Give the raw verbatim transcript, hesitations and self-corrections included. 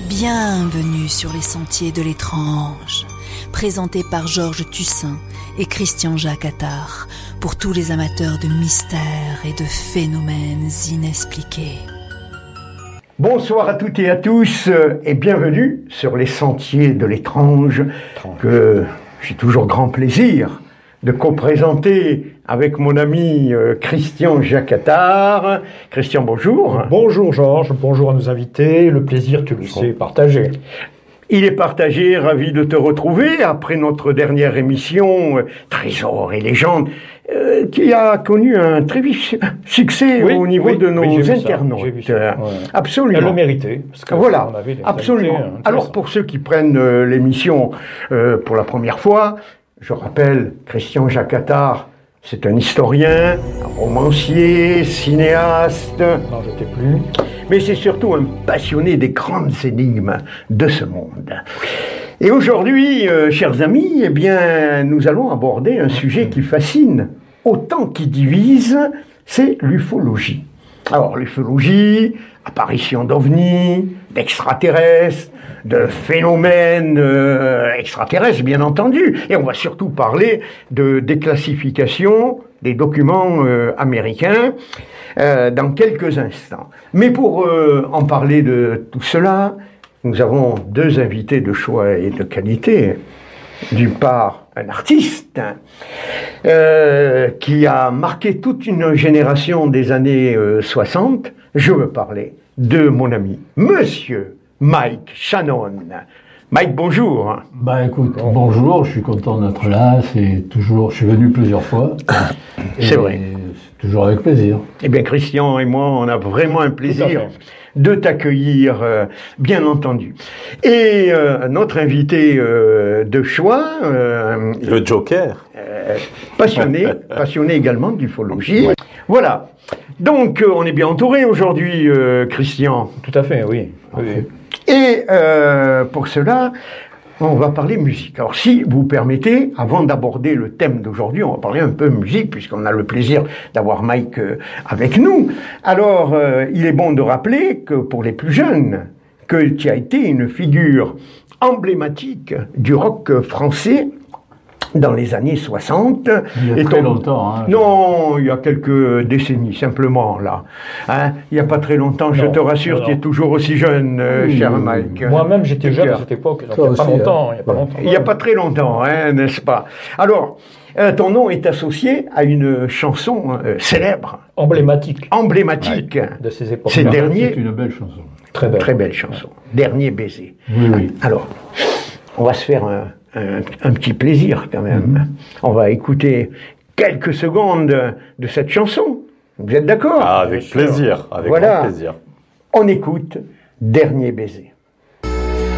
Bienvenue sur les sentiers de l'étrange, présenté par Georges Tussin et Christian-Jacques Attard, pour tous les amateurs de mystères et de phénomènes inexpliqués. Bonsoir à toutes et à tous et bienvenue sur les sentiers de l'étrange que j'ai toujours grand plaisir de co-présenter avec mon ami euh, Christian-Jacques Attard. Christian, bonjour. Bonjour Georges, bonjour à nos invités, le plaisir, tu le sais, partagé. Il est partagé, ravi de te retrouver après notre dernière émission euh, Trésors et légendes, euh, qui a connu un très vif succès oui, au niveau oui, de nos oui, internautes. Ça, ouais. Absolument. Elle le méritait. Parce que voilà, on avait absolument. Invités, hein, alors pour ceux qui prennent euh, l'émission euh, pour la première fois, je rappelle, Christian-Jacques Attard, c'est un historien, un romancier, cinéaste. Non, je t'ai plus. Mais c'est surtout un passionné des grandes énigmes de ce monde. Et aujourd'hui, euh, chers amis, eh bien, nous allons aborder un sujet qui fascine autant qu'il divise, c'est l'ufologie. Alors, l'ufologie, apparition d'ovnis, d'extraterrestres, de phénomènes euh, extraterrestres, bien entendu. Et on va surtout parler de déclassification des documents euh, américains euh, dans quelques instants. Mais pour euh, en parler de tout cela, nous avons deux invités de choix et de qualité. D'une part, un artiste euh, qui a marqué toute une génération des années euh, soixante. Je veux parler de mon ami, Monsieur Mike Shannon. Mike, bonjour. Bah écoute, bonjour, je suis content d'être là, c'est toujours, je suis venu plusieurs fois. C'est vrai. C'est toujours avec plaisir. Eh bien, Christian et moi, on a vraiment un plaisir de t'accueillir, euh, bien entendu. Et euh, notre invité euh, de choix... Euh, le Joker. Euh, passionné, passionné également d'ufologie. Ouais. Voilà. Donc, euh, on est bien entouré aujourd'hui, euh, Christian. Tout à fait, oui. oui. Et euh, pour cela, on va parler musique. Alors, si vous permettez, avant d'aborder le thème d'aujourd'hui, on va parler un peu musique, puisqu'on a le plaisir d'avoir Mike euh, avec nous. Alors, euh, il est bon de rappeler que pour les plus jeunes, que tu as été une figure emblématique du rock français dans les années soixante. Il y a et très ton... longtemps. Hein, non, il y a quelques décennies, simplement, là. Hein, il n'y a pas très longtemps, non, je te rassure, non, tu es toujours aussi jeune, euh, oui, cher Mike. Moi-même, j'étais jeune à cette époque, donc il n'y a, hein. a pas longtemps. Il n'y a pas très longtemps, hein, n'est-ce pas? Alors, euh, ton nom est associé à une chanson euh, célèbre. Emblématique. Emblématique. Ouais, de ces époques. C'est dernier... C'est une belle chanson. Très belle. Très belle chanson. Ouais. Dernier baiser. Oui, oui. Alors, on va se faire un... Un, un petit plaisir quand même. Mm-hmm. On va écouter quelques secondes de cette chanson. Vous êtes d'accord? Ah, avec plaisir, avec voilà. grand plaisir. On écoute Dernier baiser.